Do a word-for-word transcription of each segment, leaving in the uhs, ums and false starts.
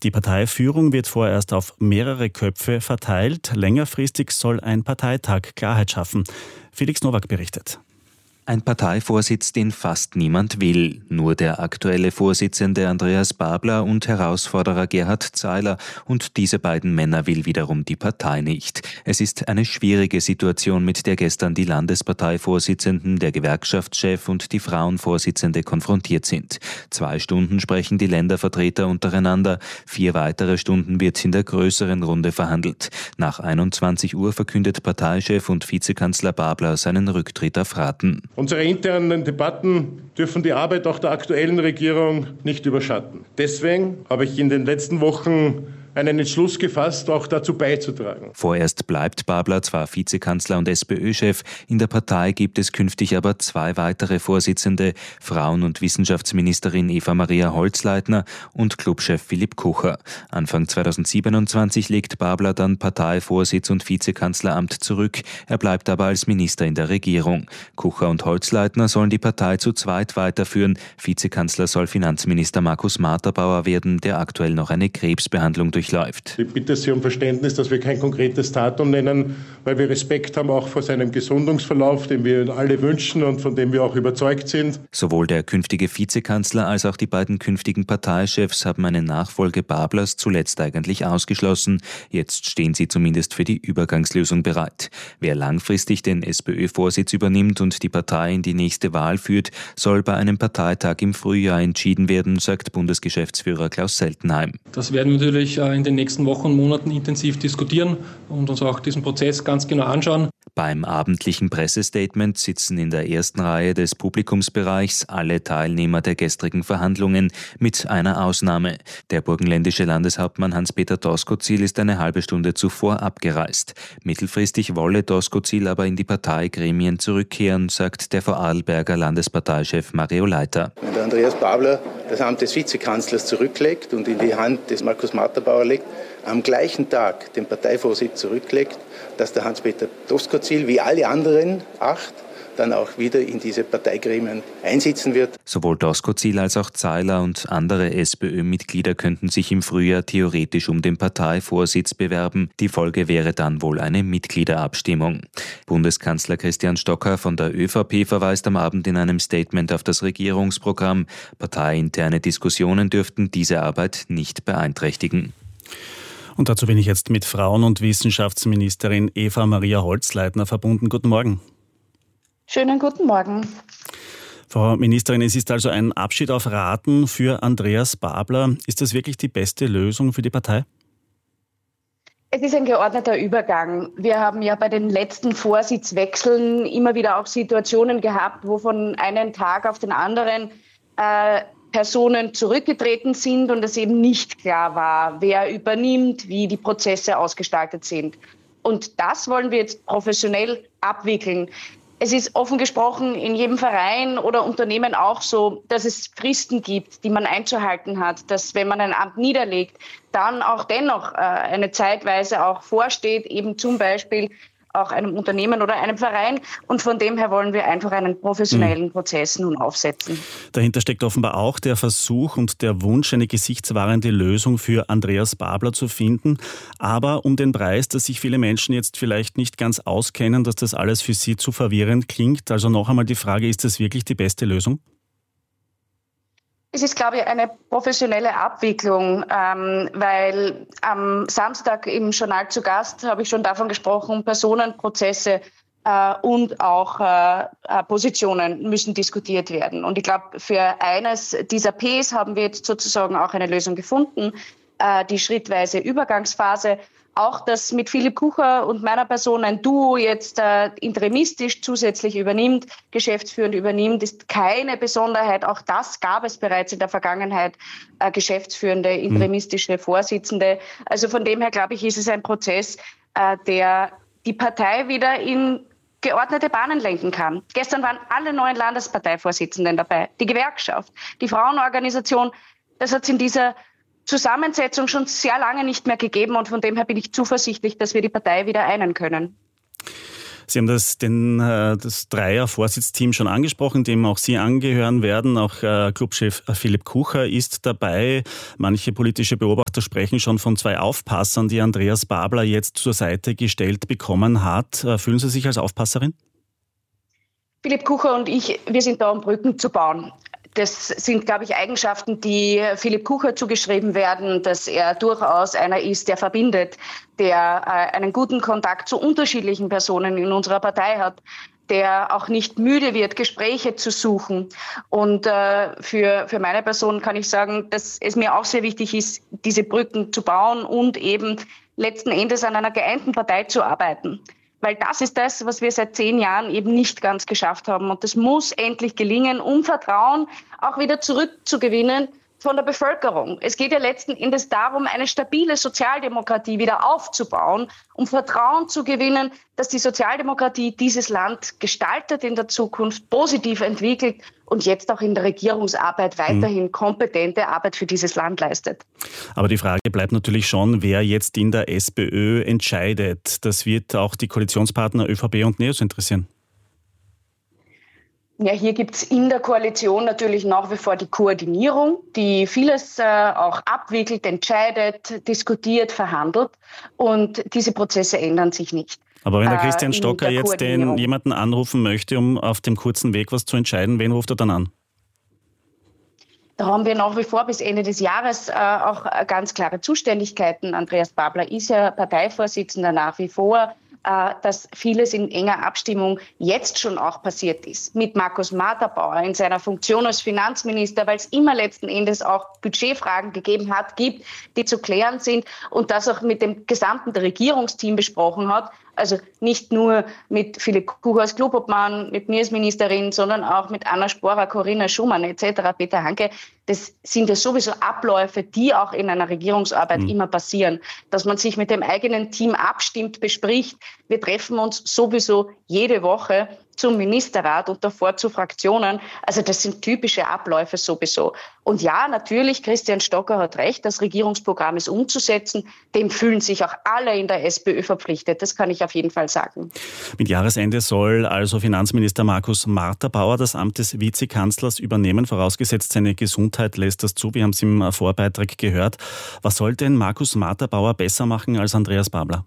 Die Parteiführung wird vorerst auf mehrere Köpfe verteilt. Längerfristig soll ein Parteitag Klarheit schaffen. Felix Nowak berichtet. Ein Parteivorsitz, den fast niemand will. Nur der aktuelle Vorsitzende Andreas Babler und Herausforderer Gerhard Zeiler. Und diese beiden Männer will wiederum die Partei nicht. Es ist eine schwierige Situation, mit der gestern die Landesparteivorsitzenden, der Gewerkschaftschef und die Frauenvorsitzende konfrontiert sind. Zwei Stunden sprechen die Ländervertreter untereinander. Vier weitere Stunden wird in der größeren Runde verhandelt. Nach einundzwanzig Uhr verkündet Parteichef und Vizekanzler Babler seinen Rücktritt auf Raten. Unsere internen Debatten dürfen die Arbeit auch der aktuellen Regierung nicht überschatten. Deswegen habe ich in den letzten Wochen einen Entschluss gefasst, auch dazu beizutragen. Vorerst bleibt Babler zwar Vizekanzler und SPÖ-Chef, in der Partei gibt es künftig aber zwei weitere Vorsitzende, Frauen- und Wissenschaftsministerin Eva-Maria Holzleitner und Clubchef Philipp Kucher. Anfang zweitausendsiebenundzwanzig legt Babler dann Parteivorsitz und Vizekanzleramt zurück, er bleibt aber als Minister in der Regierung. Kucher und Holzleitner sollen die Partei zu zweit weiterführen, Vizekanzler soll Finanzminister Markus Materbauer werden, der aktuell noch eine Krebsbehandlung durch läuft. Ich bitte Sie um Verständnis, dass wir kein konkretes Datum nennen, weil wir Respekt haben auch vor seinem Gesundungsverlauf, den wir alle wünschen und von dem wir auch überzeugt sind. Sowohl der künftige Vizekanzler als auch die beiden künftigen Parteichefs haben eine Nachfolge Bablers zuletzt eigentlich ausgeschlossen. Jetzt stehen sie zumindest für die Übergangslösung bereit. Wer langfristig den SPÖ-Vorsitz übernimmt und die Partei in die nächste Wahl führt, soll bei einem Parteitag im Frühjahr entschieden werden, sagt Bundesgeschäftsführer Klaus Seltenheim. Das werden wir natürlich in den nächsten Wochen und Monaten intensiv diskutieren und uns auch diesen Prozess ganz genau anschauen. Beim abendlichen Pressestatement sitzen in der ersten Reihe des Publikumsbereichs alle Teilnehmer der gestrigen Verhandlungen, mit einer Ausnahme. Der burgenländische Landeshauptmann Hans-Peter Doskozil ist eine halbe Stunde zuvor abgereist. Mittelfristig wolle Doskozil aber in die Parteigremien zurückkehren, sagt der Vorarlberger Landesparteichef Mario Leiter. Wenn der Andreas Babler das Amt des Vizekanzlers zurücklegt und in die Hand des Markus Materbauer legt, am gleichen Tag den Parteivorsitz zurücklegt, dass der Hans-Peter Doskozil wie alle anderen acht dann auch wieder in diese Parteigremien einsitzen wird. Sowohl Doskozil als auch Zeiler und andere SPÖ-Mitglieder könnten sich im Frühjahr theoretisch um den Parteivorsitz bewerben. Die Folge wäre dann wohl eine Mitgliederabstimmung. Bundeskanzler Christian Stocker von der ÖVP verweist am Abend in einem Statement auf das Regierungsprogramm. Parteiinterne Diskussionen dürften diese Arbeit nicht beeinträchtigen. Und dazu bin ich jetzt mit Frauen- und Wissenschaftsministerin Eva-Maria Holzleitner verbunden. Guten Morgen. Schönen guten Morgen. Frau Ministerin, es ist also ein Abschied auf Raten für Andreas Babler. Ist das wirklich die beste Lösung für die Partei? Es ist ein geordneter Übergang. Wir haben ja bei den letzten Vorsitzwechseln immer wieder auch Situationen gehabt, wo von einem Tag auf den anderen äh, Personen zurückgetreten sind und es eben nicht klar war, wer übernimmt, wie die Prozesse ausgestaltet sind. Und das wollen wir jetzt professionell abwickeln. Es ist offen gesprochen in jedem Verein oder Unternehmen auch so, dass es Fristen gibt, die man einzuhalten hat, dass wenn man ein Amt niederlegt, dann auch dennoch äh, eine Zeitweise auch vorsteht, eben zum Beispiel auch einem Unternehmen oder einem Verein. Und von dem her wollen wir einfach einen professionellen Prozess nun aufsetzen. Dahinter steckt offenbar auch der Versuch und der Wunsch, eine gesichtswahrende Lösung für Andreas Babler zu finden. Aber um den Preis, dass sich viele Menschen jetzt vielleicht nicht ganz auskennen, dass das alles für sie zu verwirrend klingt. Also noch einmal die Frage, ist das wirklich die beste Lösung? Es ist, glaube ich, eine professionelle Abwicklung, ähm, weil am Samstag im Journal zu Gast habe ich schon davon gesprochen, Personen, Prozesse äh, und auch äh, Positionen müssen diskutiert werden. Und ich glaube, für eines dieser Ps haben wir jetzt sozusagen auch eine Lösung gefunden, äh, die schrittweise Übergangsphase. Auch, dass mit Philipp Kucher und meiner Person ein Duo jetzt äh, interimistisch zusätzlich übernimmt, geschäftsführend übernimmt, ist keine Besonderheit. Auch das gab es bereits in der Vergangenheit, äh, geschäftsführende, interimistische Vorsitzende. Also von dem her, glaube ich, ist es ein Prozess, äh, der die Partei wieder in geordnete Bahnen lenken kann. Gestern waren alle neuen Landesparteivorsitzenden dabei, die Gewerkschaft, die Frauenorganisation. Das hat es in dieser Zusammensetzung schon sehr lange nicht mehr gegeben und von dem her bin ich zuversichtlich, dass wir die Partei wieder einen können. Sie haben das, den, das Dreier-Vorsitzteam schon angesprochen, dem auch Sie angehören werden. Auch Clubchef Philipp Kucher ist dabei. Manche politische Beobachter sprechen schon von zwei Aufpassern, die Andreas Babler jetzt zur Seite gestellt bekommen hat. Fühlen Sie sich als Aufpasserin? Philipp Kucher und ich, wir sind da, um Brücken zu bauen. Das sind, glaube ich, Eigenschaften, die Philipp Kucher zugeschrieben werden, dass er durchaus einer ist, der verbindet, der äh, einen guten Kontakt zu unterschiedlichen Personen in unserer Partei hat, der auch nicht müde wird, Gespräche zu suchen. Und äh, für, für meine Person kann ich sagen, dass es mir auch sehr wichtig ist, diese Brücken zu bauen und eben letzten Endes an einer geeinten Partei zu arbeiten. Weil das ist das, was wir seit zehn Jahren eben nicht ganz geschafft haben. Und das muss endlich gelingen, um Vertrauen auch wieder zurückzugewinnen von der Bevölkerung. Es geht ja letzten Endes darum, eine stabile Sozialdemokratie wieder aufzubauen, um Vertrauen zu gewinnen, dass die Sozialdemokratie dieses Land gestaltet in der Zukunft, positiv entwickelt und jetzt auch in der Regierungsarbeit weiterhin kompetente Arbeit für dieses Land leistet. Aber die Frage bleibt natürlich schon, wer jetzt in der SPÖ entscheidet. Das wird auch die Koalitionspartner ÖVP und NEOS interessieren. Ja, hier gibt es in der Koalition natürlich nach wie vor die Koordinierung, die vieles äh, auch abwickelt, entscheidet, diskutiert, verhandelt. Und diese Prozesse ändern sich nicht. Aber wenn der Christian Stocker äh, jetzt den jemanden anrufen möchte, um auf dem kurzen Weg was zu entscheiden, wen ruft er dann an? Da haben wir nach wie vor bis Ende des Jahres äh, auch ganz klare Zuständigkeiten. Andreas Babler ist ja Parteivorsitzender nach wie vor. Dass vieles in enger Abstimmung jetzt schon auch passiert ist. Mit Markus Matterbauer in seiner Funktion als Finanzminister, weil es immer letzten Endes auch Budgetfragen gegeben hat, gibt, die zu klären sind und das auch mit dem gesamten Regierungsteam besprochen hat. Also nicht nur mit Philipp Kucher als Klubobmann, mit mir als Ministerin, sondern auch mit Anna Sporer, Corinna Schumann et cetera, Peter Hanke. Das sind ja sowieso Abläufe, die auch in einer Regierungsarbeit mhm. immer passieren. Dass man sich mit dem eigenen Team abstimmt, bespricht. Wir treffen uns sowieso jede Woche zum Ministerrat und davor zu Fraktionen. Also das sind typische Abläufe sowieso. Und ja, natürlich, Christian Stocker hat recht, das Regierungsprogramm ist umzusetzen. Dem fühlen sich auch alle in der SPÖ verpflichtet. Das kann ich auf jeden Fall sagen. Mit Jahresende soll also Finanzminister Markus Matterbauer das Amt des Vizekanzlers übernehmen, vorausgesetzt seine Gesundheit lässt das zu. Wir haben es im Vorbeitrag gehört. Was soll denn Markus Matterbauer besser machen als Andreas Babler?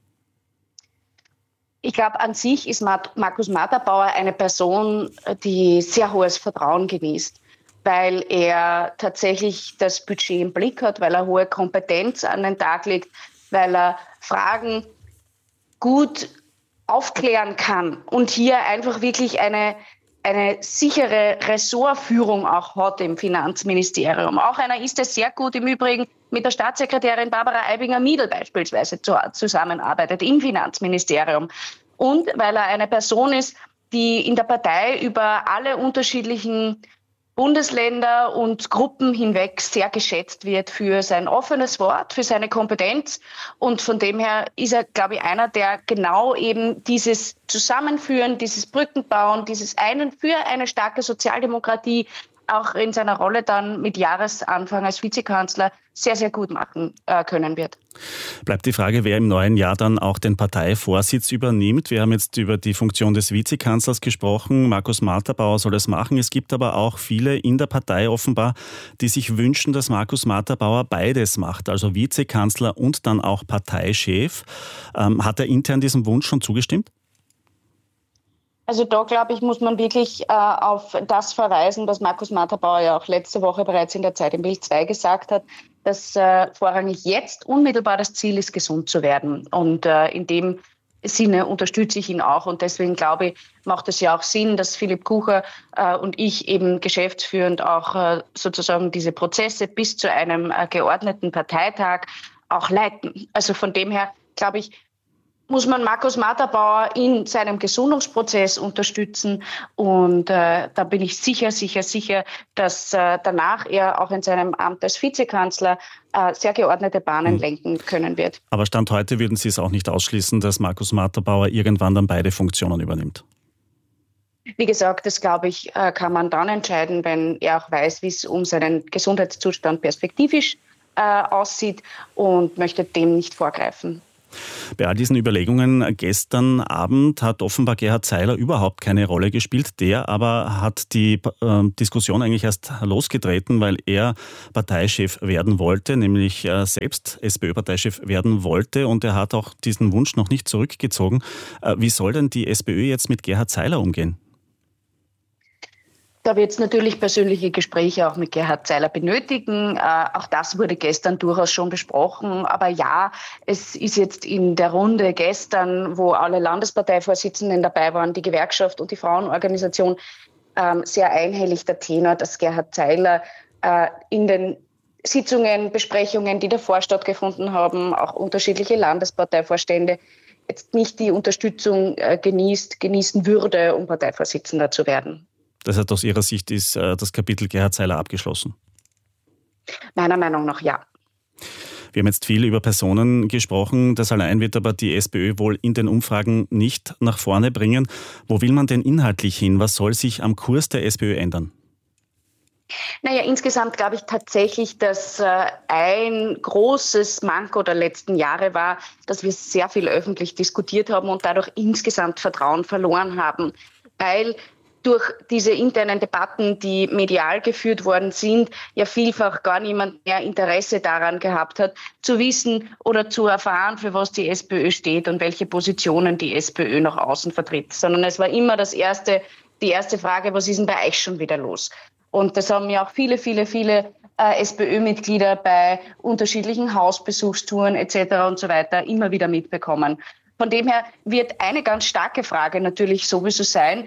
Ich glaube, an sich ist Markus Matterbauer eine Person, die sehr hohes Vertrauen genießt, weil er tatsächlich das Budget im Blick hat, weil er hohe Kompetenz an den Tag legt, weil er Fragen gut aufklären kann und hier einfach wirklich eine, eine sichere Ressortführung auch hat im Finanzministerium. Auch einer ist, der sehr gut im Übrigen mit der Staatssekretärin Barbara Aibinger-Miedl beispielsweise zusammenarbeitet im Finanzministerium. Und weil er eine Person ist, die in der Partei über alle unterschiedlichen Bundesländer und Gruppen hinweg sehr geschätzt wird für sein offenes Wort, für seine Kompetenz. Und von dem her ist er, glaube ich, einer, der genau eben dieses Zusammenführen, dieses Brückenbauen, dieses einen für eine starke Sozialdemokratie auch in seiner Rolle dann mit Jahresanfang als Vizekanzler sehr, sehr gut machen äh, können wird. Bleibt die Frage, wer im neuen Jahr dann auch den Parteivorsitz übernimmt. Wir haben jetzt über die Funktion des Vizekanzlers gesprochen. Markus Matterbauer soll das machen. Es gibt aber auch viele in der Partei offenbar, die sich wünschen, dass Markus Matterbauer beides macht, also Vizekanzler und dann auch Parteichef. Ähm, hat er intern diesem Wunsch schon zugestimmt? Also da, glaube ich, muss man wirklich äh, auf das verweisen, was Markus Matterbauer ja auch letzte Woche bereits in der Zeit im Bild zwei gesagt hat, dass äh, vorrangig jetzt unmittelbar das Ziel ist, gesund zu werden. Und äh, in dem Sinne unterstütze ich ihn auch. Und deswegen, glaube ich, macht es ja auch Sinn, dass Philipp Kucher äh, und ich eben geschäftsführend auch äh, sozusagen diese Prozesse bis zu einem äh, geordneten Parteitag auch leiten. Also von dem her, glaube ich, muss man Markus Matterbauer in seinem Gesundungsprozess unterstützen. Und äh, da bin ich sicher, sicher, sicher, dass äh, danach er auch in seinem Amt als Vizekanzler äh, sehr geordnete Bahnen mhm. lenken können wird. Aber Stand heute würden Sie es auch nicht ausschließen, dass Markus Matterbauer irgendwann dann beide Funktionen übernimmt? Wie gesagt, das, glaube ich, äh, kann man dann entscheiden, wenn er auch weiß, wie es um seinen Gesundheitszustand perspektivisch äh, aussieht und möchte dem nicht vorgreifen. Bei all diesen Überlegungen gestern Abend hat offenbar Gerhard Zeiler überhaupt keine Rolle gespielt. Der aber hat die äh, Diskussion eigentlich erst losgetreten, weil er Parteichef werden wollte, nämlich äh, selbst SPÖ-Parteichef werden wollte, und er hat auch diesen Wunsch noch nicht zurückgezogen. Äh, wie soll denn die SPÖ jetzt mit Gerhard Zeiler umgehen? Da wird es natürlich persönliche Gespräche auch mit Gerhard Zeiler benötigen. Äh, auch das wurde gestern durchaus schon besprochen. Aber ja, es ist jetzt in der Runde gestern, wo alle Landesparteivorsitzenden dabei waren, die Gewerkschaft und die Frauenorganisation, ähm, sehr einhellig der Tenor, dass Gerhard Zeiler äh, in den Sitzungen, Besprechungen, die davor stattgefunden haben, auch unterschiedliche Landesparteivorstände, jetzt nicht die Unterstützung äh, genießt, genießen würde, um Parteivorsitzender zu werden. Das heißt, aus Ihrer Sicht ist äh, das Kapitel Gerhard Zeiler abgeschlossen? Meiner Meinung nach ja. Wir haben jetzt viel über Personen gesprochen. Das allein wird aber die SPÖ wohl in den Umfragen nicht nach vorne bringen. Wo will man denn inhaltlich hin? Was soll sich am Kurs der SPÖ ändern? Naja, insgesamt glaube ich tatsächlich, dass äh, ein großes Manko der letzten Jahre war, dass wir sehr viel öffentlich diskutiert haben und dadurch insgesamt Vertrauen verloren haben. Weil durch diese internen Debatten, die medial geführt worden sind, ja vielfach gar niemand mehr Interesse daran gehabt hat, zu wissen oder zu erfahren, für was die SPÖ steht und welche Positionen die SPÖ nach außen vertritt. Sondern es war immer das erste, die erste Frage, was ist denn bei euch schon wieder los? Und das haben ja auch viele, viele, viele äh, SPÖ-Mitglieder bei unterschiedlichen Hausbesuchstouren et cetera und so weiter immer wieder mitbekommen. Von dem her wird eine ganz starke Frage natürlich sowieso sein,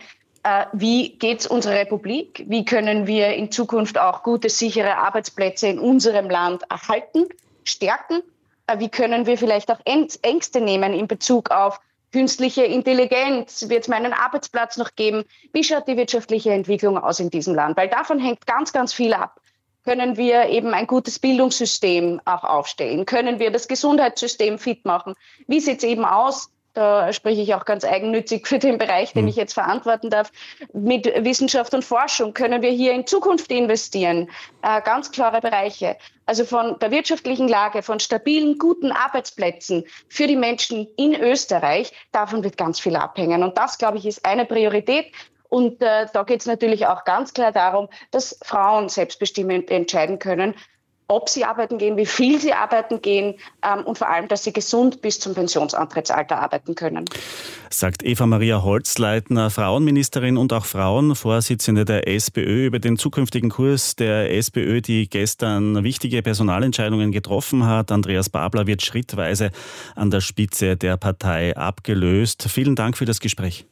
wie geht es unserer Republik? Wie können wir in Zukunft auch gute, sichere Arbeitsplätze in unserem Land erhalten, stärken? Wie können wir vielleicht auch Ängste nehmen in Bezug auf künstliche Intelligenz? Wird es meinen Arbeitsplatz noch geben? Wie schaut die wirtschaftliche Entwicklung aus in diesem Land? Weil davon hängt ganz, ganz viel ab. Können wir eben ein gutes Bildungssystem auch aufstellen? Können wir das Gesundheitssystem fit machen? Wie sieht es eben aus? Da spreche ich auch ganz eigennützig für den Bereich, den ich jetzt verantworten darf. Mit Wissenschaft und Forschung können wir hier in Zukunft investieren. Äh, ganz klare Bereiche. Also von der wirtschaftlichen Lage, von stabilen, guten Arbeitsplätzen für die Menschen in Österreich, davon wird ganz viel abhängen. Und das, glaube ich, ist eine Priorität. Und äh, da geht es natürlich auch ganz klar darum, dass Frauen selbstbestimmend entscheiden können, ob sie arbeiten gehen, wie viel sie arbeiten gehen ähm, und vor allem, dass sie gesund bis zum Pensionsantrittsalter arbeiten können. Sagt Eva-Maria Holzleitner, Frauenministerin und auch Frauenvorsitzende der SPÖ, über den zukünftigen Kurs der SPÖ, die gestern wichtige Personalentscheidungen getroffen hat. Andreas Babler wird schrittweise an der Spitze der Partei abgelöst. Vielen Dank für das Gespräch.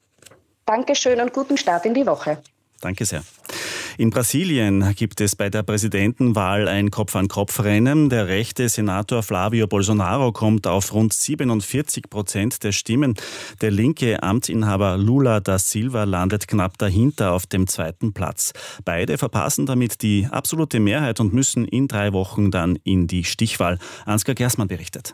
Dankeschön und guten Start in die Woche. Danke sehr. In Brasilien gibt es bei der Präsidentenwahl ein Kopf-an-Kopf-Rennen. Der rechte Senator Flavio Bolsonaro kommt auf rund siebenundvierzig Prozent der Stimmen. Der linke Amtsinhaber Lula da Silva landet knapp dahinter auf dem zweiten Platz. Beide verpassen damit die absolute Mehrheit und müssen in drei Wochen dann in die Stichwahl. Ansgar Gersmann berichtet.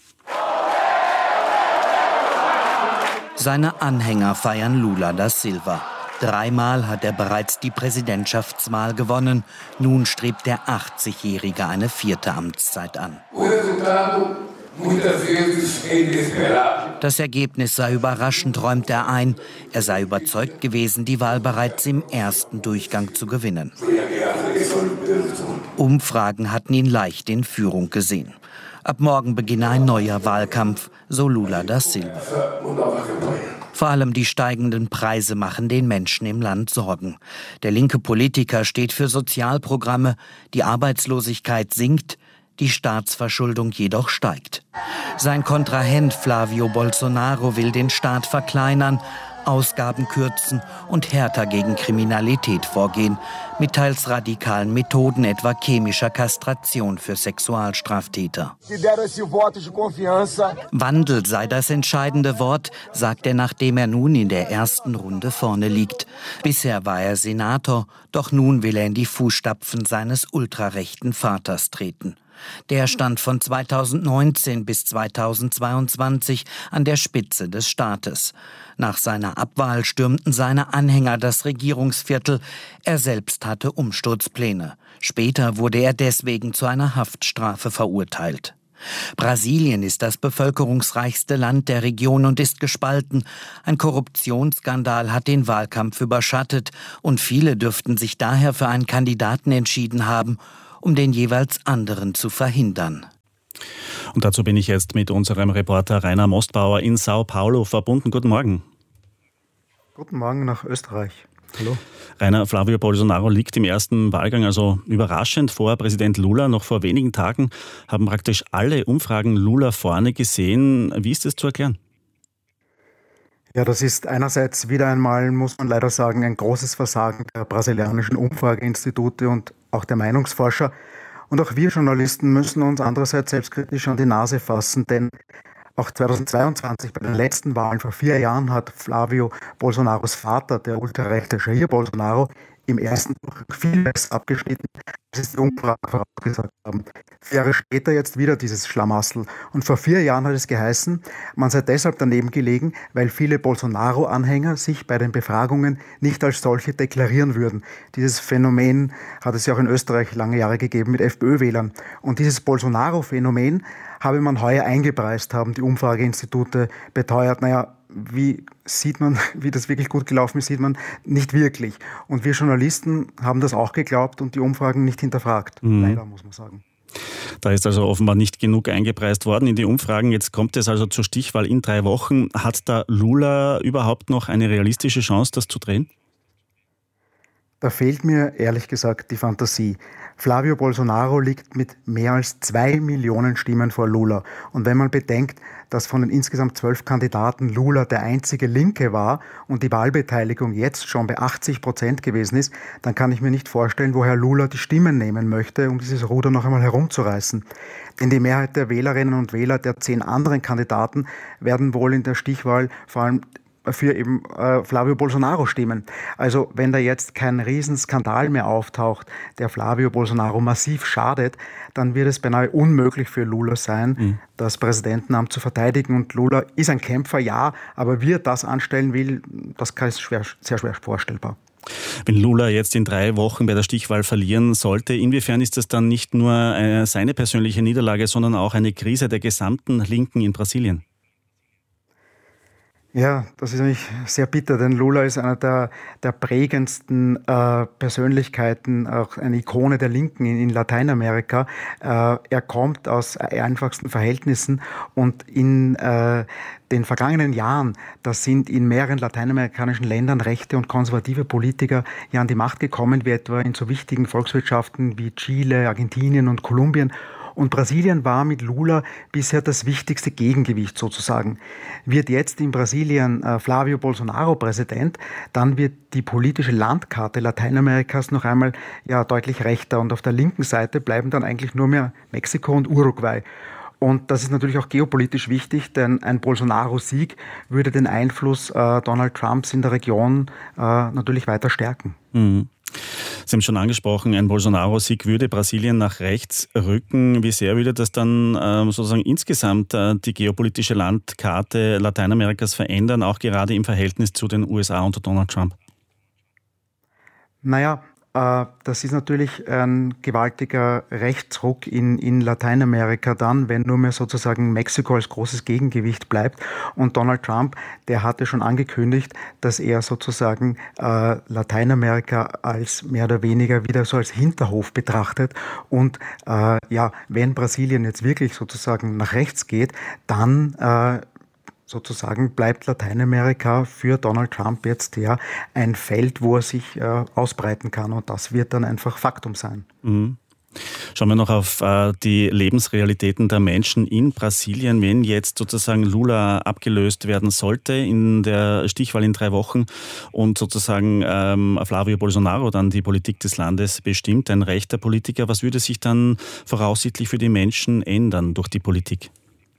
Seine Anhänger feiern Lula da Silva. Dreimal hat er bereits die Präsidentschaftswahl gewonnen. Nun strebt der achtzigjährige eine vierte Amtszeit an. Das Ergebnis sei überraschend, räumt er ein. Er sei überzeugt gewesen, die Wahl bereits im ersten Durchgang zu gewinnen. Umfragen hatten ihn leicht in Führung gesehen. Ab morgen beginne ein neuer Wahlkampf, so Lula da Silva. Vor allem die steigenden Preise machen den Menschen im Land Sorgen. Der linke Politiker steht für Sozialprogramme, die Arbeitslosigkeit sinkt, die Staatsverschuldung jedoch steigt. Sein Kontrahent Flavio Bolsonaro will den Staat verkleinern, Ausgaben kürzen und härter gegen Kriminalität vorgehen, mit teils radikalen Methoden, etwa chemischer Kastration für Sexualstraftäter. Wandel sei das entscheidende Wort, sagt er, nachdem er nun in der ersten Runde vorne liegt. Bisher war er Senator, doch nun will er in die Fußstapfen seines ultrarechten Vaters treten. Der stand von zweitausendneunzehn bis zweitausendzweiundzwanzig an der Spitze des Staates. Nach seiner Abwahl stürmten seine Anhänger das Regierungsviertel. Er selbst hatte Umsturzpläne. Später wurde er deswegen zu einer Haftstrafe verurteilt. Brasilien ist das bevölkerungsreichste Land der Region und ist gespalten. Ein Korruptionsskandal hat den Wahlkampf überschattet und viele dürften sich daher für einen Kandidaten entschieden haben, um den jeweils anderen zu verhindern. Und dazu bin ich jetzt mit unserem Reporter Rainer Mostbauer in Sao Paulo verbunden. Guten Morgen. Guten Morgen nach Österreich. Hallo. Rainer, Flavio Bolsonaro liegt im ersten Wahlgang also überraschend vor Präsident Lula. Noch vor wenigen Tagen haben praktisch alle Umfragen Lula vorne gesehen. Wie ist das zu erklären? Ja, das ist einerseits wieder einmal, muss man leider sagen, ein großes Versagen der brasilianischen Umfrageinstitute und auch der Meinungsforscher. Und auch wir Journalisten müssen uns andererseits selbstkritisch an die Nase fassen, denn auch zweitausendzweiundzwanzig bei den letzten Wahlen vor vier Jahren hat Flavio Bolsonaros Vater, der ultrarechte Jair Bolsonaro, im ersten Durchgang viel besser abgeschnitten, als es die Umfragen vorausgesagt haben. Vier Jahre später jetzt wieder dieses Schlamassel. Und vor vier Jahren hat es geheißen, man sei deshalb daneben gelegen, weil viele Bolsonaro-Anhänger sich bei den Befragungen nicht als solche deklarieren würden. Dieses Phänomen hat es ja auch in Österreich lange Jahre gegeben mit FPÖ-Wählern. Und dieses Bolsonaro-Phänomen habe man heuer eingepreist, haben die Umfrageinstitute beteuert. Naja, wie sieht man, wie das wirklich gut gelaufen ist, sieht man nicht wirklich. Und wir Journalisten haben das auch geglaubt und die Umfragen nicht hinterfragt. Mhm. Leider, muss man sagen. Da ist also offenbar nicht genug eingepreist worden in die Umfragen. Jetzt kommt es also zur Stichwahl in drei Wochen. Hat da Lula überhaupt noch eine realistische Chance, das zu drehen? Da fehlt mir ehrlich gesagt die Fantasie. Flavio Bolsonaro liegt mit mehr als zwei Millionen Stimmen vor Lula. Und wenn man bedenkt, dass von den insgesamt zwölf Kandidaten Lula der einzige Linke war und die Wahlbeteiligung jetzt schon bei achtzig Prozent gewesen ist, dann kann ich mir nicht vorstellen, woher Lula die Stimmen nehmen möchte, um dieses Ruder noch einmal herumzureißen. Denn die Mehrheit der Wählerinnen und Wähler der zehn anderen Kandidaten werden wohl in der Stichwahl vor allem für eben äh, Flavio Bolsonaro stimmen. Also wenn da jetzt kein Riesenskandal mehr auftaucht, der Flavio Bolsonaro massiv schadet, dann wird es beinahe unmöglich für Lula sein, mhm. das Präsidentenamt zu verteidigen. Und Lula ist ein Kämpfer, ja, aber wie er das anstellen will, das ist schwer, sehr schwer vorstellbar. Wenn Lula jetzt in drei Wochen bei der Stichwahl verlieren sollte, inwiefern ist das dann nicht nur äh, seine persönliche Niederlage, sondern auch eine Krise der gesamten Linken in Brasilien? Ja, das ist nämlich sehr bitter, denn Lula ist einer der, der prägendsten äh, Persönlichkeiten, auch eine Ikone der Linken in, in Lateinamerika. Äh, er kommt aus einfachsten Verhältnissen und in äh, den vergangenen Jahren, da sind in mehreren lateinamerikanischen Ländern rechte und konservative Politiker ja an die Macht gekommen, wie etwa in so wichtigen Volkswirtschaften wie Chile, Argentinien und Kolumbien. Und Brasilien war mit Lula bisher das wichtigste Gegengewicht sozusagen. Wird jetzt in Brasilien äh, Flavio Bolsonaro Präsident, dann wird die politische Landkarte Lateinamerikas noch einmal ja deutlich rechter. Und auf der linken Seite bleiben dann eigentlich nur mehr Mexiko und Uruguay. Und das ist natürlich auch geopolitisch wichtig, denn ein Bolsonaro-Sieg würde den Einfluss äh, Donald Trumps in der Region äh, natürlich weiter stärken. Mhm. Sie haben schon angesprochen, ein Bolsonaro-Sieg würde Brasilien nach rechts rücken. Wie sehr würde das dann äh, sozusagen insgesamt äh, die geopolitische Landkarte Lateinamerikas verändern, auch gerade im Verhältnis zu den U S A unter Donald Trump? Naja, äh, das ist natürlich ein gewaltiger Rechtsruck in, in Lateinamerika dann, wenn nur mehr sozusagen Mexiko als großes Gegengewicht bleibt. Und Donald Trump, der hatte schon angekündigt, dass er sozusagen äh, Lateinamerika als mehr oder weniger wieder so als Hinterhof betrachtet. Und äh, ja, wenn Brasilien jetzt wirklich sozusagen nach rechts geht, dann äh, sozusagen bleibt Lateinamerika für Donald Trump jetzt ja ein Feld, wo er sich äh, ausbreiten kann. Und das wird dann einfach Faktum sein. Mhm. Schauen wir noch auf äh, die Lebensrealitäten der Menschen in Brasilien. Wenn jetzt sozusagen Lula abgelöst werden sollte in der Stichwahl in drei Wochen und sozusagen ähm, Flavio Bolsonaro dann die Politik des Landes bestimmt, ein rechter Politiker, was würde sich dann voraussichtlich für die Menschen ändern durch die Politik?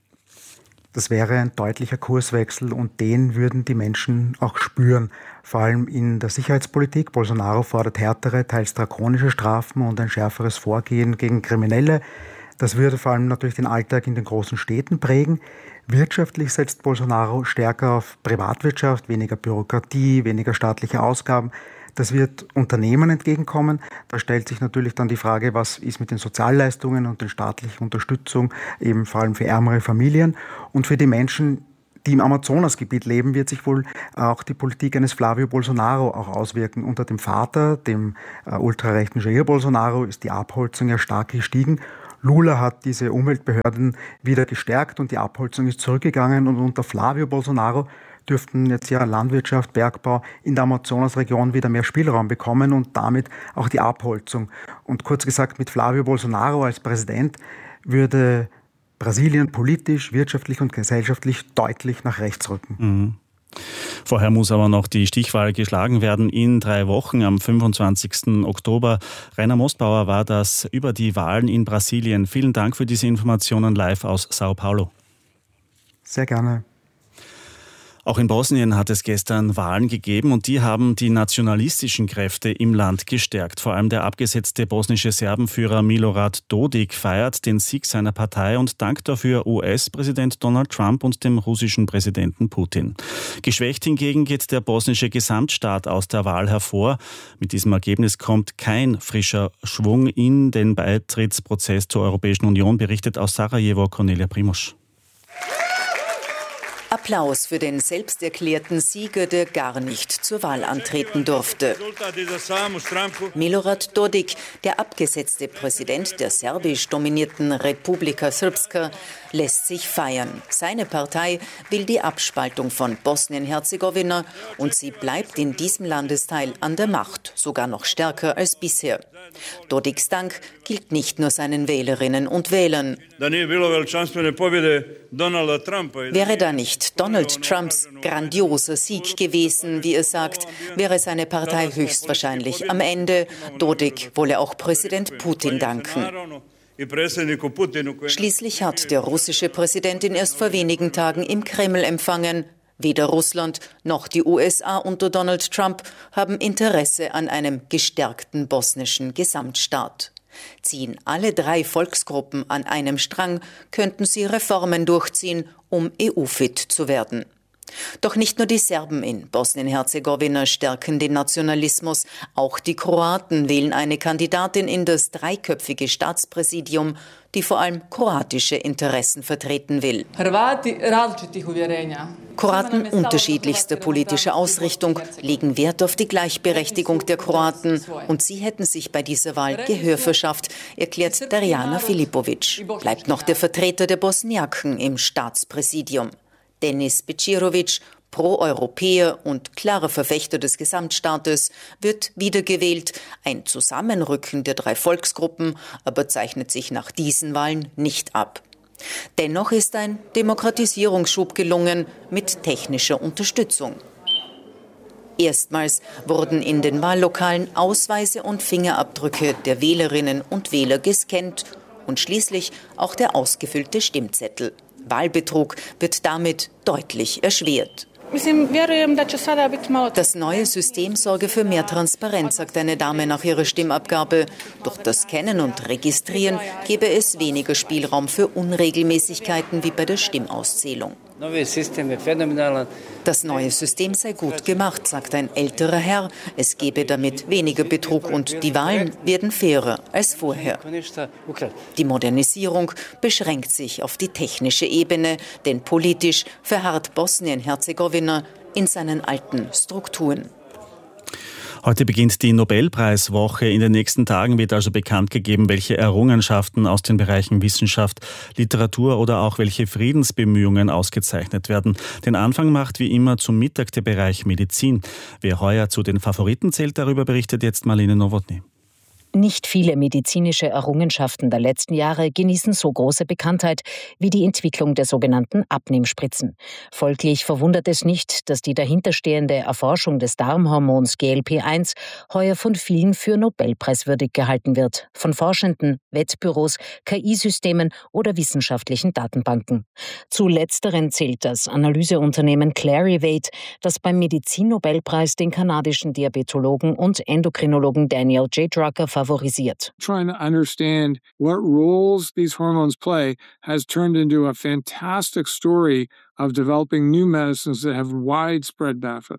Das wäre ein deutlicher Kurswechsel und den würden die Menschen auch spüren, vor allem in der Sicherheitspolitik. Bolsonaro fordert härtere, teils drakonische Strafen und ein schärferes Vorgehen gegen Kriminelle. Das würde vor allem natürlich den Alltag in den großen Städten prägen. Wirtschaftlich setzt Bolsonaro stärker auf Privatwirtschaft, weniger Bürokratie, weniger staatliche Ausgaben. Das wird Unternehmen entgegenkommen. Da stellt sich natürlich dann die Frage, was ist mit den Sozialleistungen und der staatlichen Unterstützung, eben vor allem für ärmere Familien. Und für die Menschen, die im Amazonasgebiet leben, wird sich wohl auch die Politik eines Flavio Bolsonaro auch auswirken. Unter dem Vater, dem äh, ultrarechten Jair Bolsonaro, ist die Abholzung ja stark gestiegen. Lula hat diese Umweltbehörden wieder gestärkt und die Abholzung ist zurückgegangen. Und unter Flavio Bolsonaro dürften jetzt ja Landwirtschaft, Bergbau in der Amazonasregion wieder mehr Spielraum bekommen und damit auch die Abholzung. Und kurz gesagt, mit Flavio Bolsonaro als Präsident würde Brasilien politisch, wirtschaftlich und gesellschaftlich deutlich nach rechts rücken. Mhm. Vorher muss aber noch die Stichwahl geschlagen werden in drei Wochen am fünfundzwanzigsten Oktober. Rainer Mostbauer war das über die Wahlen in Brasilien. Vielen Dank für diese Informationen live aus Sao Paulo. Sehr gerne. Auch in Bosnien hat es gestern Wahlen gegeben und die haben die nationalistischen Kräfte im Land gestärkt. Vor allem der abgesetzte bosnische Serbenführer Milorad Dodik feiert den Sieg seiner Partei und dankt dafür U S-Präsident Donald Trump und dem russischen Präsidenten Putin. Geschwächt hingegen geht der bosnische Gesamtstaat aus der Wahl hervor. Mit diesem Ergebnis kommt kein frischer Schwung in den Beitrittsprozess zur Europäischen Union, berichtet aus Sarajevo Cornelia Primož. Applaus für den selbsterklärten Sieger, der gar nicht zur Wahl antreten durfte. Milorad Dodik, der abgesetzte Präsident der serbisch dominierten Republika Srpska, lässt sich feiern. Seine Partei will die Abspaltung von Bosnien-Herzegowina und sie bleibt in diesem Landesteil an der Macht, sogar noch stärker als bisher. Dodiks Dank gilt nicht nur seinen Wählerinnen und Wählern. Wäre da nicht Donald Trumps grandioser Sieg gewesen, wie er sagt, wäre seine Partei höchstwahrscheinlich am Ende. Dodik wolle auch Präsident Putin danken. Schließlich hat der russische Präsident ihn erst vor wenigen Tagen im Kreml empfangen. Weder Russland noch die U S A unter Donald Trump haben Interesse an einem gestärkten bosnischen Gesamtstaat. Ziehen alle drei Volksgruppen an einem Strang, könnten sie Reformen durchziehen, um E U-fit zu werden. Doch nicht nur die Serben in Bosnien-Herzegowina stärken den Nationalismus, auch die Kroaten wählen eine Kandidatin in das dreiköpfige Staatspräsidium, die vor allem kroatische Interessen vertreten will. Kroaten unterschiedlichster politischer Ausrichtung legen Wert auf die Gleichberechtigung der Kroaten und sie hätten sich bei dieser Wahl Gehör verschafft, erklärt Darjana Filipovic. Bleibt noch der Vertreter der Bosniaken im Staatspräsidium. Denis Bećirović, Pro-Europäer und klarer Verfechter des Gesamtstaates, wird wiedergewählt. Ein Zusammenrücken der drei Volksgruppen aber zeichnet sich nach diesen Wahlen nicht ab. Dennoch ist ein Demokratisierungsschub gelungen mit technischer Unterstützung. Erstmals wurden in den Wahllokalen Ausweise und Fingerabdrücke der Wählerinnen und Wähler gescannt und schließlich auch der ausgefüllte Stimmzettel. Wahlbetrug wird damit deutlich erschwert. Das neue System sorge für mehr Transparenz, sagt eine Dame nach ihrer Stimmabgabe. Durch das Scannen und Registrieren gebe es weniger Spielraum für Unregelmäßigkeiten wie bei der Stimmauszählung. Das neue System sei gut gemacht, sagt ein älterer Herr. Es gebe damit weniger Betrug und die Wahlen werden fairer als vorher. Die Modernisierung beschränkt sich auf die technische Ebene, denn politisch verharrt Bosnien-Herzegowina in seinen alten Strukturen. Heute beginnt die Nobelpreiswoche. In den nächsten Tagen wird also bekannt gegeben, welche Errungenschaften aus den Bereichen Wissenschaft, Literatur oder auch welche Friedensbemühungen ausgezeichnet werden. Den Anfang macht wie immer zum Mittag der Bereich Medizin. Wer heuer zu den Favoriten zählt, darüber berichtet jetzt Marlene Nowotny. Nicht viele medizinische Errungenschaften der letzten Jahre genießen so große Bekanntheit wie die Entwicklung der sogenannten Abnehmspritzen. Folglich verwundert es nicht, dass die dahinterstehende Erforschung des Darmhormons G L P eins heuer von vielen für nobelpreiswürdig gehalten wird. Von Forschenden, Wettbüros, K I-Systemen oder wissenschaftlichen Datenbanken. Zu letzteren zählt das Analyseunternehmen Clarivate, das beim Medizin-Nobelpreis den kanadischen Diabetologen und Endokrinologen Daniel J. Drucker favorisiert. Trying to understand what roles these hormones play has turned into a fantastic story of developing new medicines that have widespread benefits.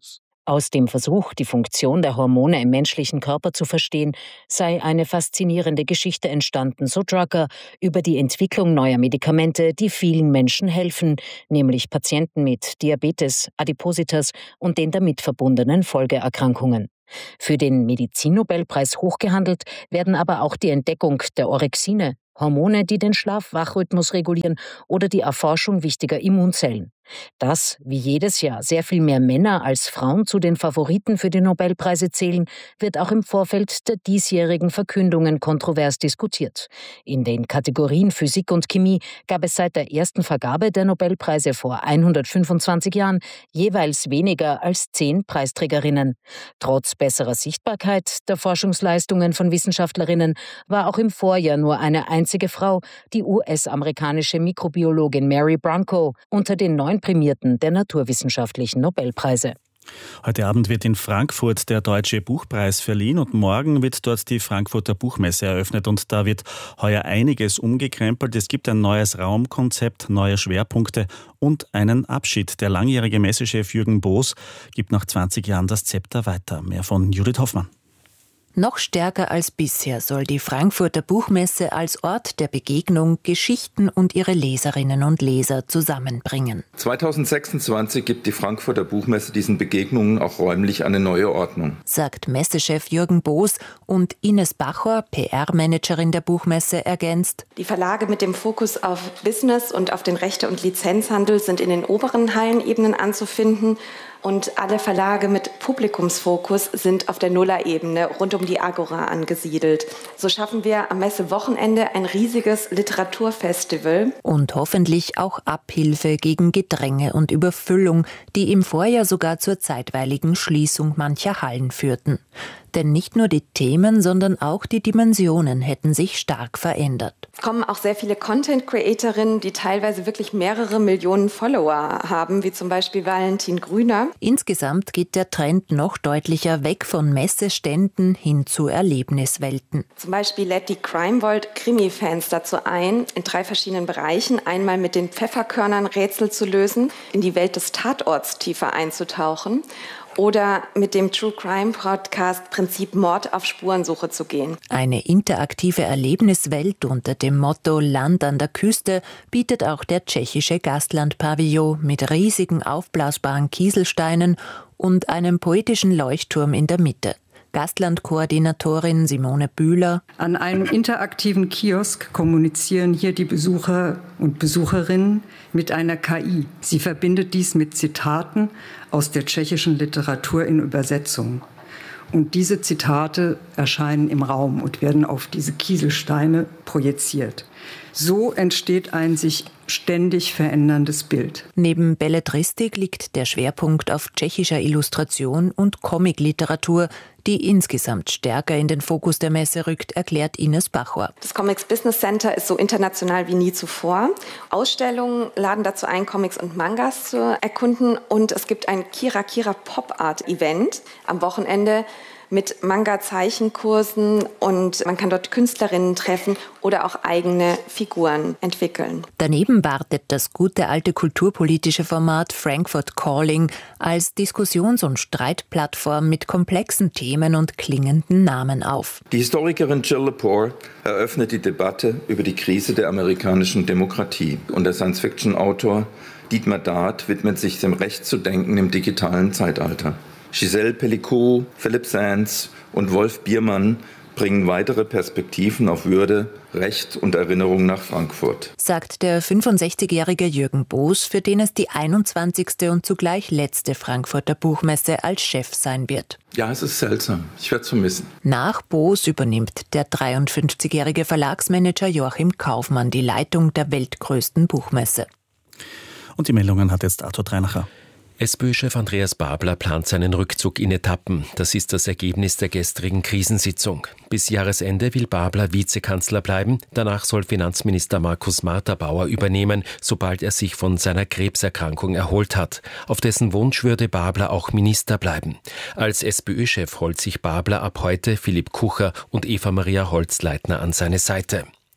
Aus dem Versuch, die Funktion der Hormone im menschlichen Körper zu verstehen, sei eine faszinierende Geschichte entstanden, so Drucker, über die Entwicklung neuer Medikamente, die vielen Menschen helfen, nämlich Patienten mit Diabetes, Adipositas und den damit verbundenen Folgeerkrankungen. Für den Medizinnobelpreis hochgehandelt werden aber auch die Entdeckung der Orexine, Hormone, die den Schlaf-Wach-Rhythmus regulieren, oder die Erforschung wichtiger Immunzellen. Dass, wie jedes Jahr, sehr viel mehr Männer als Frauen zu den Favoriten für die Nobelpreise zählen, wird auch im Vorfeld der diesjährigen Verkündungen kontrovers diskutiert. In den Kategorien Physik und Chemie gab es seit der ersten Vergabe der Nobelpreise vor hundertfünfundzwanzig Jahren jeweils weniger als zehn Preisträgerinnen. Trotz besserer Sichtbarkeit der Forschungsleistungen von Wissenschaftlerinnen war auch im Vorjahr nur eine einzige Frau, die U S-amerikanische Mikrobiologin Mary Branco, unter den neun Prämierten der naturwissenschaftlichen Nobelpreise. Heute Abend wird in Frankfurt der Deutsche Buchpreis verliehen und morgen wird dort die Frankfurter Buchmesse eröffnet und da wird heuer einiges umgekrempelt. Es gibt ein neues Raumkonzept, neue Schwerpunkte und einen Abschied. Der langjährige Messechef Jürgen Boos gibt nach zwanzig Jahren das Zepter weiter. Mehr von Judith Hoffmann. Noch stärker als bisher soll die Frankfurter Buchmesse als Ort der Begegnung Geschichten und ihre Leserinnen und Leser zusammenbringen. zweitausendsechsundzwanzig gibt die Frankfurter Buchmesse diesen Begegnungen auch räumlich eine neue Ordnung, sagt Messechef Jürgen Boos, und Ines Bachor, P R-Managerin der Buchmesse, ergänzt: Die Verlage mit dem Fokus auf Business und auf den Rechte- und Lizenzhandel sind in den oberen Hallenebenen anzufinden. Und alle Verlage mit Publikumsfokus sind auf der Nullerebene rund um die Agora angesiedelt. So schaffen wir am Messewochenende ein riesiges Literaturfestival. Und hoffentlich auch Abhilfe gegen Gedränge und Überfüllung, die im Vorjahr sogar zur zeitweiligen Schließung mancher Hallen führten. Denn nicht nur die Themen, sondern auch die Dimensionen hätten sich stark verändert. Es kommen auch sehr viele Content-Creatorinnen, die teilweise wirklich mehrere Millionen Follower haben, wie zum Beispiel Valentin Grüner. Insgesamt geht der Trend noch deutlicher weg von Messeständen hin zu Erlebniswelten. Zum Beispiel lädt die Crime Vault Krimi-Fans dazu ein, in drei verschiedenen Bereichen einmal mit den Pfefferkörnern Rätsel zu lösen, in die Welt des Tatorts tiefer einzutauchen oder mit dem True Crime Podcast Prinzip Mord auf Spurensuche zu gehen. Eine interaktive Erlebniswelt unter dem Motto Land an der Küste bietet auch der tschechische Gastland-Pavillon mit riesigen aufblasbaren Kieselsteinen und einem poetischen Leuchtturm in der Mitte. Gastland-Koordinatorin Simone Bühler: An einem interaktiven Kiosk kommunizieren hier die Besucher und Besucherinnen mit einer K I. Sie verbindet dies mit Zitaten aus der tschechischen Literatur in Übersetzung. Und diese Zitate erscheinen im Raum und werden auf diese Kieselsteine projiziert. So entsteht ein sich ständig veränderndes Bild. Neben Belletristik liegt der Schwerpunkt auf tschechischer Illustration und Comicliteratur, die insgesamt stärker in den Fokus der Messe rückt, erklärt Ines Bachor. Das Comics Business Center ist so international wie nie zuvor. Ausstellungen laden dazu ein, Comics und Mangas zu erkunden. Und es gibt ein Kira Kira Pop Art Event am Wochenende mit Manga-Zeichenkursen, und man kann dort Künstlerinnen treffen oder auch eigene Figuren entwickeln. Daneben wartet das gute alte kulturpolitische Format Frankfurt Calling als Diskussions- und Streitplattform mit komplexen Themen und klingenden Namen auf. Die Historikerin Jill Lepore eröffnet die Debatte über die Krise der amerikanischen Demokratie, und der Science-Fiction-Autor Dietmar Dart widmet sich dem Recht zu denken im digitalen Zeitalter. Giselle Pellicot, Philipp Sands und Wolf Biermann bringen weitere Perspektiven auf Würde, Recht und Erinnerung nach Frankfurt, sagt der fünfundsechzigjährige Jürgen Boos, für den es die einundzwanzigste und zugleich letzte Frankfurter Buchmesse als Chef sein wird. Ja, es ist seltsam. Ich werde es vermissen. Nach Boos übernimmt der dreiundfünfzigjährige Verlagsmanager Joachim Kaufmann die Leitung der weltgrößten Buchmesse. Und die Meldungen hat jetzt Arthur Treinacher. SPÖ-Chef Andreas Babler plant seinen Rückzug in Etappen. Das ist das Ergebnis der gestrigen Krisensitzung. Bis Jahresende will Babler Vizekanzler bleiben. Danach soll Finanzminister Markus Marterbauer übernehmen, sobald er sich von seiner Krebserkrankung erholt hat. Auf dessen Wunsch würde Babler auch Minister bleiben. Als SPÖ-Chef holt sich Babler ab heute Philipp Kucher und Eva Maria Holzleitner an seine Seite.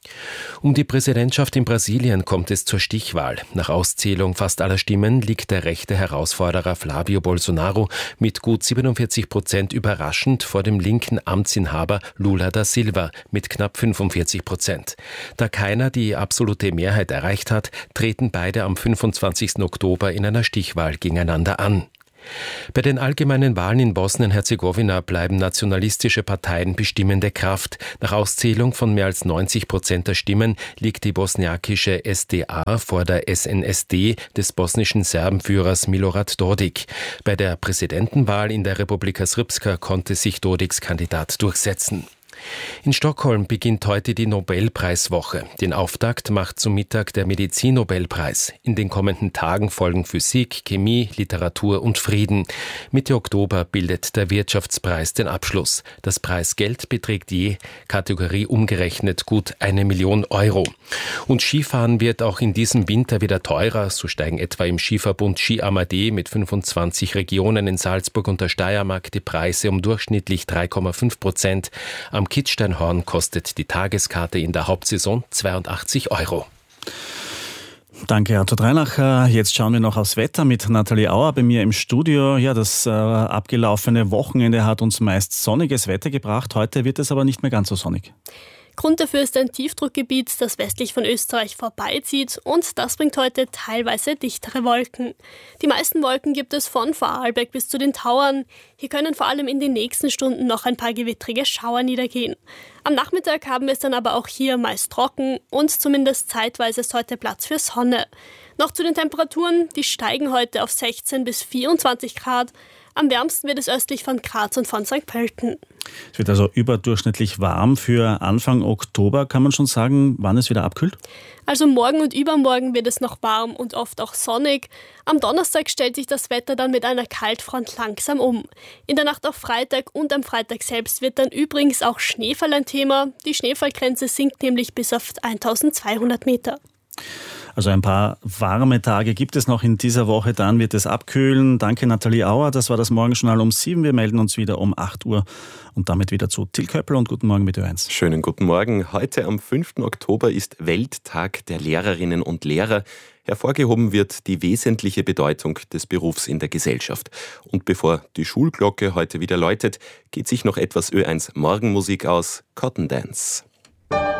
Um die Präsidentschaft in Brasilien kommt es zur Stichwahl. Nach Auszählung fast aller Stimmen liegt der rechte Herausforderer Flavio Bolsonaro mit gut siebenundvierzig Prozent überraschend vor dem linken Amtsinhaber Lula da Silva mit knapp fünfundvierzig Prozent. Da keiner die absolute Mehrheit erreicht hat, treten beide am fünfundzwanzigsten Oktober in einer Stichwahl gegeneinander an. Bei den allgemeinen Wahlen in Bosnien-Herzegowina bleiben nationalistische Parteien bestimmende Kraft. Nach Auszählung von mehr als neunzig Prozent der Stimmen liegt die bosniakische S D A vor der S N S D des bosnischen Serbenführers Milorad Dodik. Bei der Präsidentenwahl in der Republika Srpska konnte sich Dodiks Kandidat durchsetzen. In Stockholm beginnt heute die Nobelpreiswoche. Den Auftakt macht zum Mittag der Medizin-Nobelpreis. In den kommenden Tagen folgen Physik, Chemie, Literatur und Frieden. Mitte Oktober bildet der Wirtschaftspreis den Abschluss. Das Preisgeld beträgt je Kategorie umgerechnet gut eine Million Euro. Und Skifahren wird auch in diesem Winter wieder teurer. So steigen etwa im Skiverbund Ski Amadee mit fünfundzwanzig Regionen in Salzburg und der Steiermark die Preise um durchschnittlich drei Komma fünf Prozent. Am Kitzsteinhorn kostet die Tageskarte in der Hauptsaison zweiundachtzig Euro. Danke, Arthur Dreinacher. Jetzt schauen wir noch aufs Wetter mit Nathalie Auer bei mir im Studio. Ja, das äh, abgelaufene Wochenende hat uns meist sonniges Wetter gebracht. Heute wird es aber nicht mehr ganz so sonnig. Grund dafür ist ein Tiefdruckgebiet, das westlich von Österreich vorbeizieht, und das bringt heute teilweise dichtere Wolken. Die meisten Wolken gibt es von Vorarlberg bis zu den Tauern. Hier können vor allem in den nächsten Stunden noch ein paar gewittrige Schauer niedergehen. Am Nachmittag haben wir es dann aber auch hier meist trocken und zumindest zeitweise ist heute Platz für Sonne. Noch zu den Temperaturen, die steigen heute auf sechzehn bis vierundzwanzig Grad. Am wärmsten wird es östlich von Graz und von Sankt Pölten. Es wird also überdurchschnittlich warm. Für Anfang Oktober kann man schon sagen, wann es wieder abkühlt? Also morgen und übermorgen wird es noch warm und oft auch sonnig. Am Donnerstag stellt sich das Wetter dann mit einer Kaltfront langsam um. In der Nacht auf Freitag und am Freitag selbst wird dann übrigens auch Schneefall ein Thema. Die Schneefallgrenze sinkt nämlich bis auf eintausendzweihundert Meter. Also ein paar warme Tage gibt es noch in dieser Woche, dann wird es abkühlen. Danke Nathalie Auer, das war das Morgenjournal um sieben. Wir melden uns wieder um acht Uhr und damit wieder zu Till Köppel und guten Morgen mit Ö eins. Schönen guten Morgen. Heute am fünften Oktober ist Welttag der Lehrerinnen und Lehrer. Hervorgehoben wird die wesentliche Bedeutung des Berufs in der Gesellschaft. Und bevor die Schulglocke heute wieder läutet, geht sich noch etwas Ö eins Morgenmusik aus, Cotton Dance.